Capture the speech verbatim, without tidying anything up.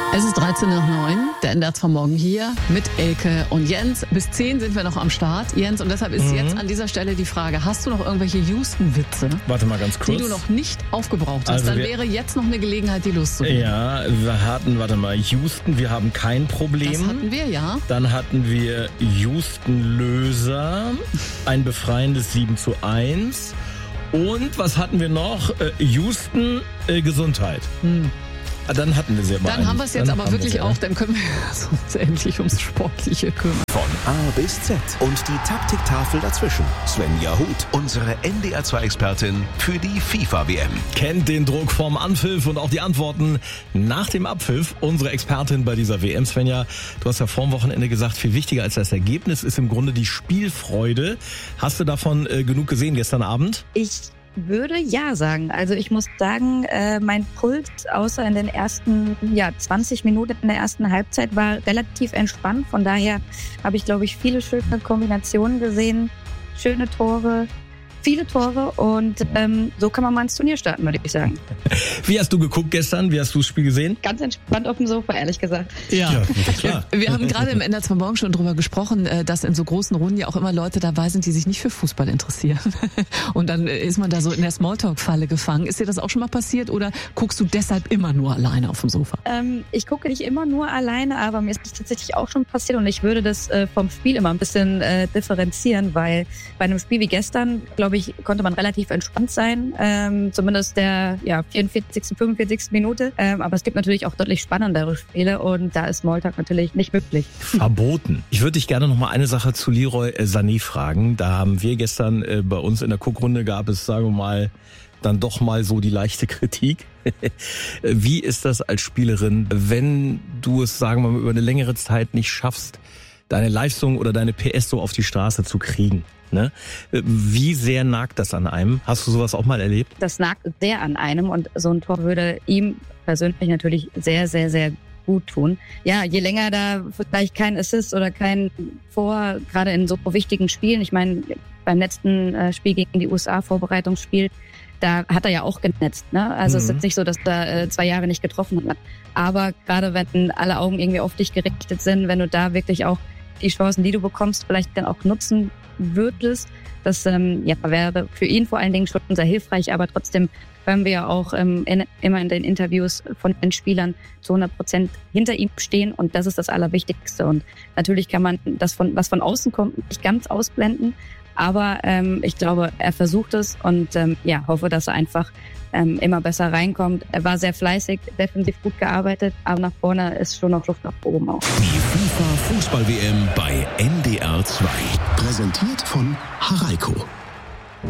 Es ist dreizehn nach neun, der N D R vom Morgen hier mit Elke und Jens. Bis zehn sind wir noch am Start, Jens. Und deshalb ist mhm. jetzt an dieser Stelle die Frage, hast du noch irgendwelche Houston-Witze? Warte mal ganz kurz. Die du noch nicht aufgebraucht hast. Also Dann wir, wäre jetzt noch eine Gelegenheit, die loszugehen. Ja, wir hatten, warte mal, Houston, wir haben kein Problem. Das hatten wir, ja. Dann hatten wir Houston-Löser, ein befreiendes sieben zu eins. Und was hatten wir noch? Äh, Houston, äh, Gesundheit. Hm. Dann hatten wir sie aber. Dann haben wir es jetzt aber wirklich auch, dann können wir uns endlich ums Sportliche kümmern. Von A bis Z und die Taktiktafel dazwischen. Svenja Huth, unsere N D R zwei Expertin für die FIFA-W M. Kennt den Druck vorm Anpfiff und auch die Antworten nach dem Abpfiff. Unsere Expertin bei dieser W M, Svenja, du hast ja vor dem Wochenende gesagt, viel wichtiger als das Ergebnis ist im Grunde die Spielfreude. Hast du davon äh, genug gesehen gestern Abend? Ich würde ja sagen. Also ich muss sagen, äh, mein Puls, außer in den ersten ja, zwanzig Minuten in der ersten Halbzeit, war relativ entspannt. Von daher habe ich, glaube ich, viele schöne Kombinationen gesehen, schöne Tore, viele Tore und ähm, so kann man mal ins Turnier starten, würde ich sagen. Wie hast du geguckt gestern? Wie hast du das Spiel gesehen? Ganz entspannt auf dem Sofa, ehrlich gesagt. Ja, ja klar. Wir haben gerade im N D R zwei Morgen schon drüber gesprochen, dass in so großen Runden ja auch immer Leute dabei sind, die sich nicht für Fußball interessieren. Und dann ist man da so in der Smalltalk-Falle gefangen. Ist dir das auch schon mal passiert oder guckst du deshalb immer nur alleine auf dem Sofa? Ähm, ich gucke nicht immer nur alleine, aber mir ist das tatsächlich auch schon passiert und ich würde das äh, vom Spiel immer ein bisschen äh, differenzieren, weil bei einem Spiel wie gestern, glaube ich, konnte man relativ entspannt sein, ähm, zumindest der ja, vierundvierzigsten, fünfundvierzigsten Minute. Ähm, aber es gibt natürlich auch deutlich spannendere Spiele und da ist Smalltalk natürlich nicht möglich. Verboten. Ich würde dich gerne noch mal eine Sache zu Leroy Sané fragen. Da haben wir gestern äh, bei uns in der Guckrunde gab es, sagen wir mal, dann doch mal so die leichte Kritik. Wie ist das als Spielerin, wenn du es, sagen wir mal, über eine längere Zeit nicht schaffst, deine Leistung oder deine P S so auf die Straße zu kriegen? Ne? Wie sehr nagt das an einem? Hast du sowas auch mal erlebt? Das nagt sehr an einem und so ein Tor würde ihm persönlich natürlich sehr, sehr, sehr gut tun. Ja, je länger da vielleicht kein Assist oder kein Vor, gerade in so wichtigen Spielen. Ich meine, beim letzten Spiel gegen die U S A, Vorbereitungsspiel, da hat er ja auch genetzt. Ne? Also mhm. es ist jetzt nicht so, dass er zwei Jahre nicht getroffen hat. Aber gerade wenn alle Augen irgendwie auf dich gerichtet sind, wenn du da wirklich auch die Chancen, die du bekommst, vielleicht dann auch nutzen würdest. Das ähm, ja, wäre für ihn vor allen Dingen schon sehr hilfreich, aber trotzdem können wir ja auch ähm, in, immer in den Interviews von den Spielern zu hundert Prozent hinter ihm stehen und das ist das Allerwichtigste. Und natürlich kann man das, von was von außen kommt, nicht ganz ausblenden, aber ähm, ich glaube, er versucht es und ähm, ja, hoffe, dass er einfach ähm, immer besser reinkommt. Er war sehr fleißig, defensiv gut gearbeitet, aber nach vorne ist schon noch Luft nach oben auch. Die FIFA Fußball-W M bei N D R zwei. Präsentiert von Haraiko.